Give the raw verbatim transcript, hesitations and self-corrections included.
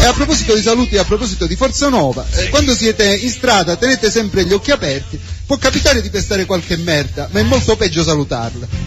a proposito di saluti e a proposito di Forza Nuova, eh, quando siete in strada tenete sempre gli occhi aperti, può capitare di pestare qualche merda, ma è molto peggio salutarla.